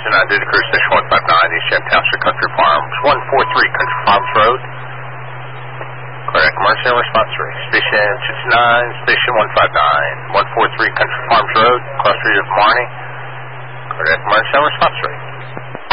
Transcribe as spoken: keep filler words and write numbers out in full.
Houston, I did Cruise Station one five nine, East Jam Township Country Farms, one forty-three Country Farms Road. Correct, emergency response three. Station two two nine, Station one five nine, one forty-three Country Farms Road, Cross Street of Marnie. Correct, emergency response three.